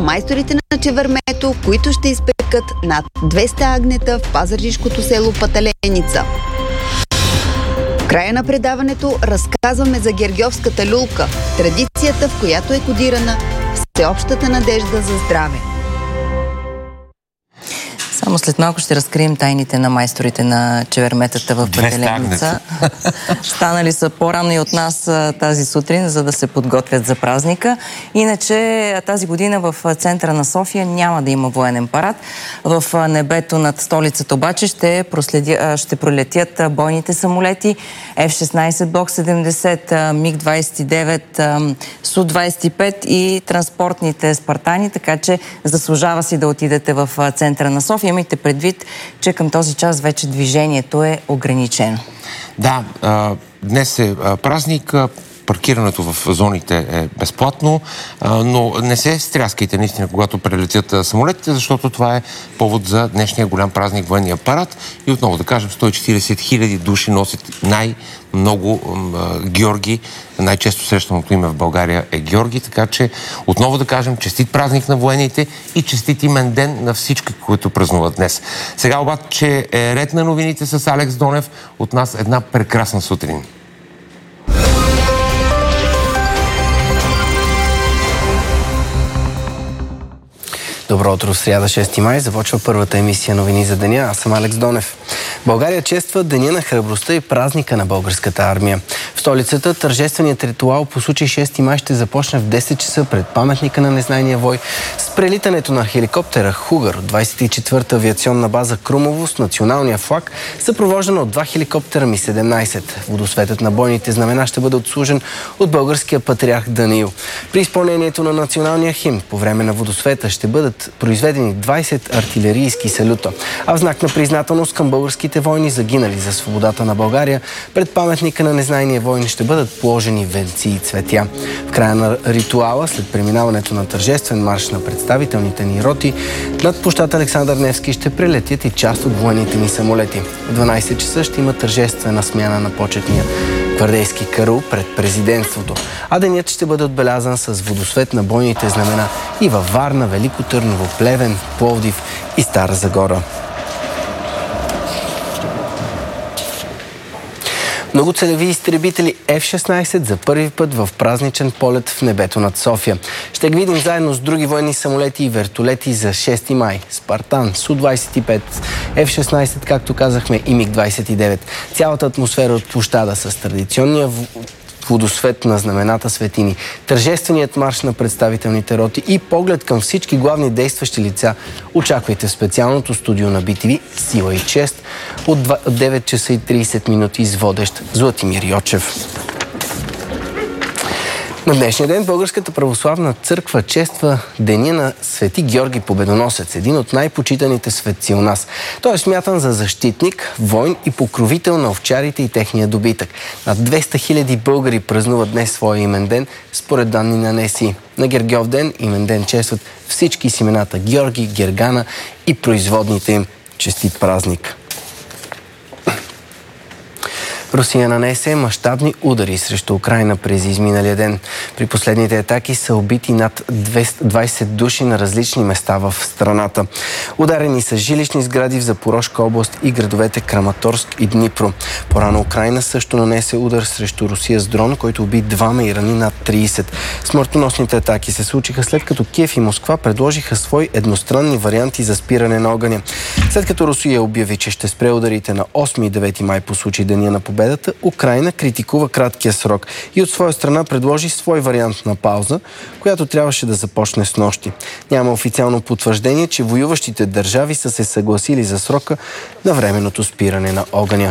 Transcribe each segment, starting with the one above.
майсторите на Чевермето, които ще изпекат над 200 агнета в пазарджишкото село Паталеница. В края на предаването разказваме за гергьовската люлка, традицията, в която е кодирана всеобщата надежда за здраве. Само след малко ще разкрием тайните на майсторите на чеверметата в Пателеница. Станали са по-рано и от нас тази сутрин, за да се подготвят за празника. Иначе тази година в центъра на София няма да има военен парад. В небето над столицата обаче ще пролетят бойните самолети F-16 Block 70, МиГ-29, Су-25 и транспортните спартани, така че заслужава си да отидете в центъра на София. Имайте предвид, че към този час вече движението е ограничено. Да, днес е празник. Паркирането в зоните е безплатно, но не се стряскайте наистина, когато прелетят самолетите, защото това е повод за днешния голям празник, военния парад. И отново да кажем, 140 000 души носят най-много Георги. Най-често срещаното име в България е Георги, така че отново да кажем честит празник на военните и честит имен ден на всички, които празнуват днес. Сега обаче е ред на новините с Алекс Донев. От нас една прекрасна сутрин. Добро утро, сряда 6 май. Започва първата емисия новини за деня. Аз съм Алекс Донев. България чества Деня на храбростта и празника на българската армия. В столицата тържественият ритуал по случай 6 май ще започне в 10 часа пред паметника на незнайния вой с прелитането на хеликоптера Хугър от 24-та авиационна база Крумово с националния флаг, съпровождана от 2 хеликоптера Ми-17. Водосветът на бойните знамена ще бъде отслужен от българския патриарх Даниил. При изпълнението на националния химн по време на водосвета ще бъдат произведени 20 артилерийски салюта. А в знак на признателност към българските войни, загинали за свободата на България, пред паметника на незнайния войн ще бъдат положени венци и цветя. В края на ритуала, след преминаването на тържествен марш на представителните ни роти, над площад Александър Невски ще прелетят и част от военните ни самолети. В 12 часа ще има тържествена смяна на почетния гвардейски караул пред президентството. А денят ще бъде отбелязан с водосвет на бойните знамена и във Варна, Велико Търново, Плевен, Пловдив и Стара Загора. Многоцелеви изтребители F-16 за първи път в празничен полет в небето над София. Ще ги видим заедно с други военни самолети и вертолети за 6 май. Спартан, Су-25, F-16, както казахме, и МиГ-29. Цялата атмосфера от площада с традиционния водосвет на знамената светини, тържественият марш на представителните роти и поглед към всички главни действащи лица. Очаквайте в специалното студио на BTV Сила и чест от 9 часа и 30 минути с водещ Златимир Йочев. На днешния ден Българската православна църква чества Деня на Свети Георги Победоносец, един от най-почитаните светци у нас. Той е смятан за защитник, войн и покровител на овчарите и техния добитък. Над 200 000 българи празнуват днес своя имен ден, според данни на НСИ. На Гергьов ден имен ден честват всички с имената Георги, Гергана и производните им. Честит празник! Русия нанесе мащабни удари срещу Украйна през изминалия ден. При последните атаки са убити над 20 души на различни места в страната. Ударени са жилищни сгради в Запорожка област и градовете Краматорск и Днипро. По-рано Украйна също нанесе удар срещу Русия с дрон, който уби 2 и рани над 30. Смъртоносните атаки се случиха след като Киев и Москва предложиха свои едностранни варианти за спиране на огъня. След като Русия обяви, че ще спре ударите на 8 и 9 май по случай Деня на победата, Украйна критикува краткия срок и от своя страна предложи свой вариант на пауза, която трябваше да започне с нощи. Няма официално потвърждение, че воюващите държави са се съгласили за срока на временното спиране на огъня.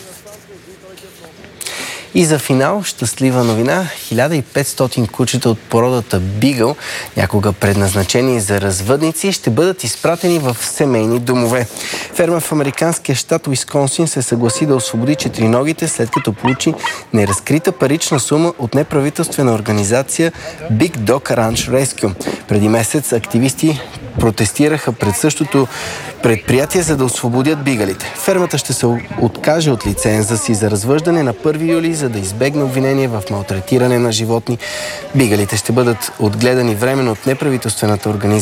И за финал, щастлива новина, 1500 кучета от породата Бигъл, някога предназначени за развъдници, ще бъдат изпратени в семейни домове. Ферма в американския щат Уисконсин се съгласи да освободи четириногите, след като получи неразкрита парична сума от неправителствена организация Big Dog Ranch Rescue. Преди месец активисти протестираха пред същото предприятие, за да освободят бигалите. Фермата ще се откаже от лиценза си за развъждане на 1 юли, за да избегне обвинение в малтретиране на животни. Бигалите ще бъдат отгледани временно от неправителствената организация